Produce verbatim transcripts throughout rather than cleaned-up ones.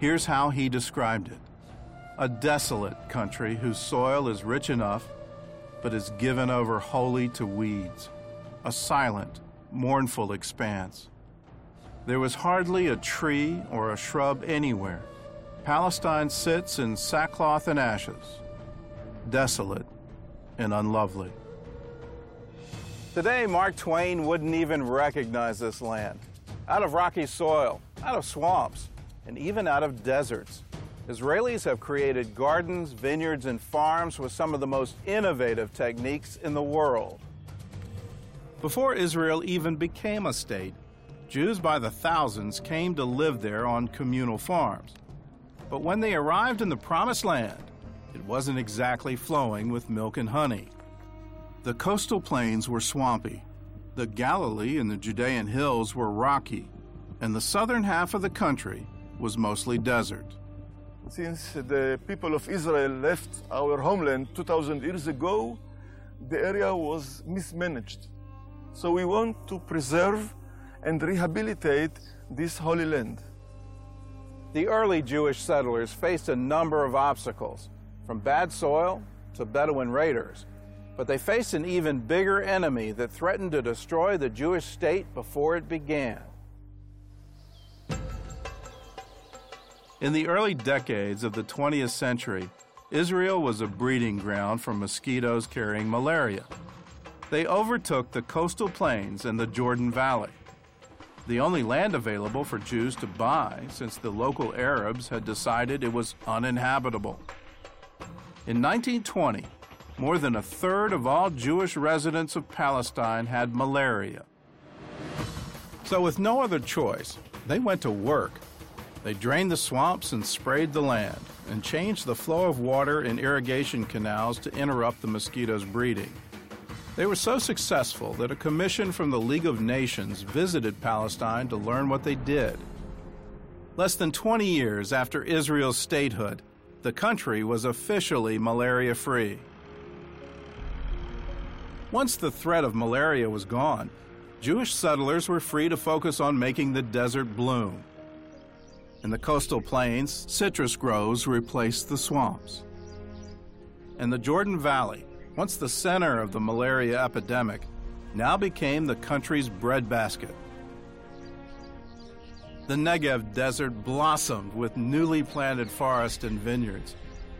Here's how he described it: a desolate country whose soil is rich enough, but is given over wholly to weeds, a silent, mournful expanse. There was hardly a tree or a shrub anywhere. Palestine sits in sackcloth and ashes, desolate and unlovely. Today, Mark Twain wouldn't even recognize this land. Out of rocky soil, out of swamps, and even out of deserts, Israelis have created gardens, vineyards, and farms with some of the most innovative techniques in the world. Before Israel even became a state, Jews by the thousands came to live there on communal farms. But when they arrived in the Promised Land, it wasn't exactly flowing with milk and honey. The coastal plains were swampy, the Galilee and the Judean hills were rocky, and the southern half of the country was mostly desert. Since the people of Israel left our homeland two thousand years ago, the area was mismanaged. So we want to preserve and rehabilitate this holy land. The early Jewish settlers faced a number of obstacles, from bad soil to Bedouin raiders, but they faced an even bigger enemy that threatened to destroy the Jewish state before it began. In the early decades of the twentieth century, Israel was a breeding ground for mosquitoes carrying malaria. They overtook the coastal plains and the Jordan Valley, the only land available for Jews to buy since the local Arabs had decided it was uninhabitable. In nineteen twenty, more than a third of all Jewish residents of Palestine had malaria. So with no other choice, they went to work. They drained the swamps and sprayed the land, and changed the flow of water in irrigation canals to interrupt the mosquitoes' breeding. They were so successful that a commission from the League of Nations visited Palestine to learn what they did. Less than twenty years after Israel's statehood, the country was officially malaria-free. Once the threat of malaria was gone, Jewish settlers were free to focus on making the desert bloom. In the coastal plains, citrus groves replaced the swamps. And the Jordan Valley, once the center of the malaria epidemic, now became the country's breadbasket. The Negev desert blossomed with newly planted forests and vineyards.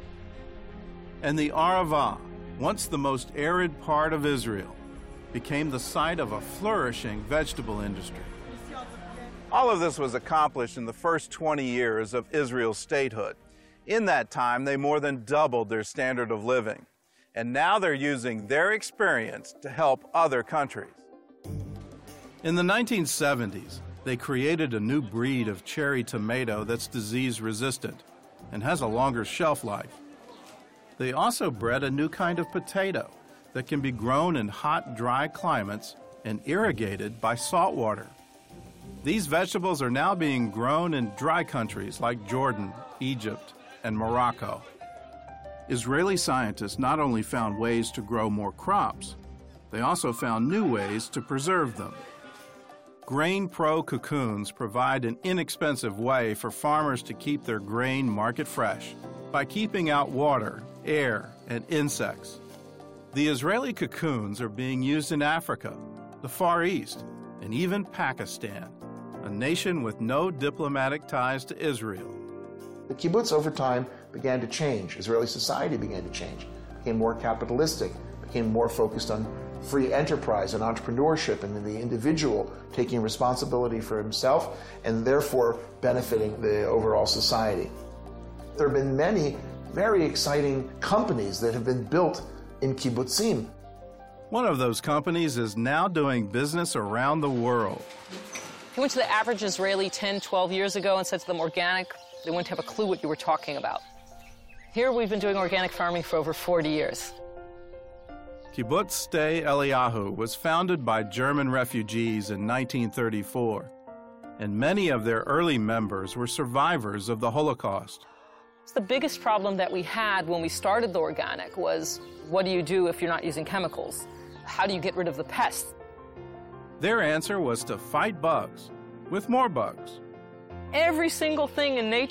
And the Arava, once the most arid part of Israel, became the site of a flourishing vegetable industry. All of this was accomplished in the first twenty years of Israel's statehood. In that time, they more than doubled their standard of living. And now they're using their experience to help other countries. In the nineteen seventies, they created a new breed of cherry tomato that's disease-resistant and has a longer shelf life. They also bred a new kind of potato that can be grown in hot, dry climates and irrigated by salt water. These vegetables are now being grown in dry countries like Jordan, Egypt, and Morocco. Israeli scientists not only found ways to grow more crops, they also found new ways to preserve them. Grain Pro cocoons provide an inexpensive way for farmers to keep their grain market fresh by keeping out water, air, and insects. The Israeli cocoons are being used in Africa, the Far East, and even Pakistan, a nation with no diplomatic ties to Israel. The kibbutz over time began to change. Israeli society began to change, became more capitalistic, became more focused on free enterprise and entrepreneurship and the individual taking responsibility for himself and therefore benefiting the overall society. There have been many very exciting companies that have been built in kibbutzim. One of those companies is now doing business around the world. If you went to the average Israeli ten, twelve years ago and said to them organic, they wouldn't have a clue what you were talking about. Here we've been doing organic farming for over forty years. Kibbutz Sde Eliyahu was founded by German refugees in nineteen thirty-four, and many of their early members were survivors of the Holocaust. The biggest problem that we had when we started the organic was, what do you do if you're not using chemicals? How do you get rid of the pests? Their answer was to fight bugs with more bugs. Every single thing in nature